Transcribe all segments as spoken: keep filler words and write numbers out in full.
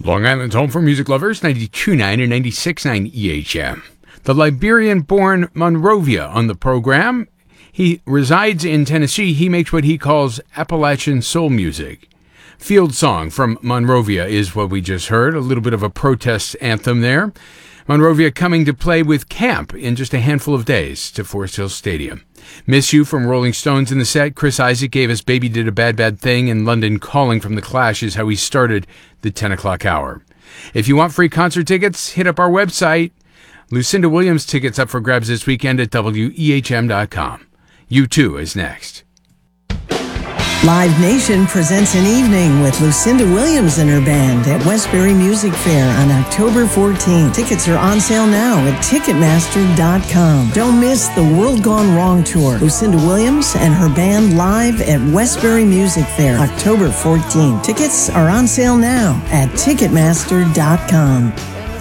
Long Island's home for music lovers, ninety-two point nine and ninety-six point nine E H M. The Liberian-born Monrovia on the program. He resides in Tennessee. He makes what he calls Appalachian soul music. Field Song from Monrovia is what we just heard, a little bit of a protest anthem there. Monrovia coming to play with Camp in just a handful of days to Forest Hills Stadium. Miss You from Rolling Stones in the set. Chris Isaak gave us Baby Did a Bad Bad Thing, and London Calling from The Clash is how we started the ten o'clock hour. If you want free concert tickets, hit up our website. Lucinda Williams tickets up for grabs this weekend at W E H M dot com. You Too is next. Live Nation presents an evening with Lucinda Williams and her band at Westbury Music Fair on October fourteenth. Tickets are on sale now at Ticketmaster dot com. Don't miss the World Gone Wrong tour. Lucinda Williams and her band live at Westbury Music Fair October fourteenth. Tickets are on sale now at Ticketmaster dot com.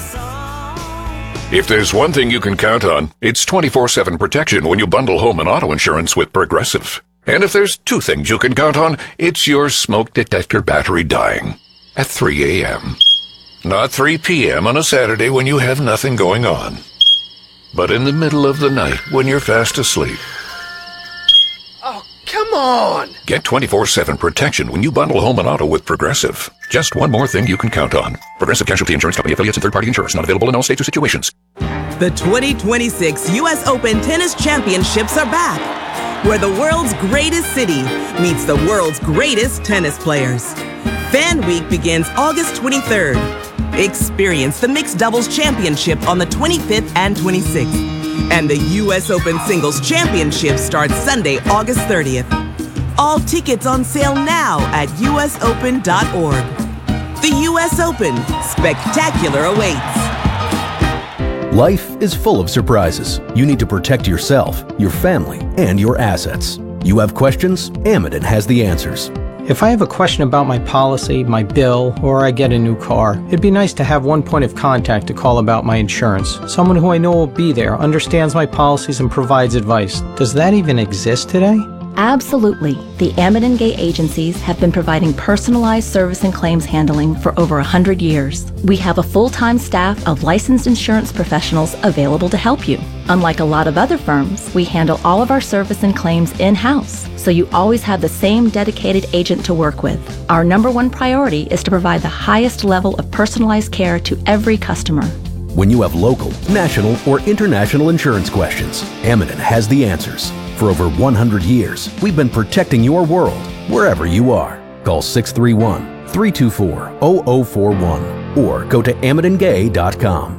If there's one thing you can count on, it's twenty-four seven protection when you bundle home and auto insurance with Progressive. And if there's two things you can count on, it's your smoke detector battery dying at three a.m. Not three p.m. on a Saturday when you have nothing going on, but in the middle of the night when you're fast asleep. Oh, come on! Get twenty-four seven protection when you bundle home and auto with Progressive. Just one more thing you can count on. Progressive Casualty Insurance Company, affiliates, and third-party insurers. Not available in all states or situations. The twenty twenty-six U S Open Tennis Championships are back, where the world's greatest city meets the world's greatest tennis players. Fan Week begins August twenty-third. Experience the Mixed Doubles Championship on the twenty-fifth and twenty-sixth. And the U S Open Singles Championship starts Sunday, August thirtieth. All tickets on sale now at U S open dot org. The U S Open. Spectacular awaits. Life is full of surprises. You need to protect yourself, your family, and your assets. You have questions? Amidon has the answers. If I have a question about my policy, my bill, or I get a new car, it'd be nice to have one point of contact to call about my insurance. Someone who I know will be there, understands my policies, and provides advice. Does that even exist today? Absolutely. The Amidon Gay agencies have been providing personalized service and claims handling for over one hundred years. We have a full-time staff of licensed insurance professionals available to help you. Unlike a lot of other firms, we handle all of our service and claims in-house, so you always have the same dedicated agent to work with. Our number one priority is to provide the highest level of personalized care to every customer. When you have local, national, or international insurance questions, Amidon has the answers. For over one hundred years, we've been protecting your world, wherever you are. Call six three one, three two four, zero zero four one or go to amidon gay dot com.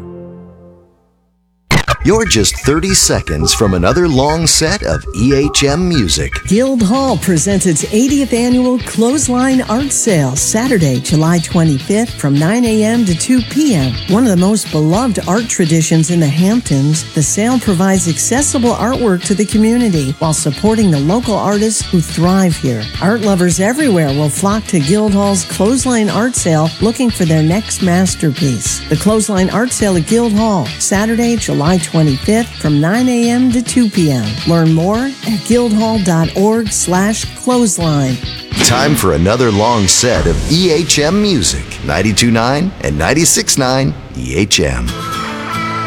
You're just thirty seconds from another long set of E H M music. Guildhall presents its eightieth annual Clothesline Art Sale, Saturday, July twenty-fifth from nine a.m. to two p.m. One of the most beloved art traditions in the Hamptons, the sale provides accessible artwork to the community while supporting the local artists who thrive here. Art lovers everywhere will flock to Guildhall's Clothesline Art Sale looking for their next masterpiece. The Clothesline Art Sale at Guildhall, Saturday, July twenty-fifth from nine a.m. to two p.m. Learn more at guildhall dot org slash clothesline. Time for another long set of E H M music. ninety-two point nine and ninety-six point nine E H M.